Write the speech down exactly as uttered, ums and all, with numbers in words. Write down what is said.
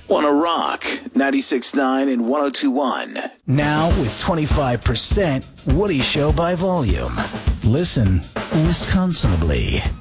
Wanna Rock, ninety-six point nine and one oh two point one. Now with twenty-five percent Woody Show by volume. Listen Wisconsinably.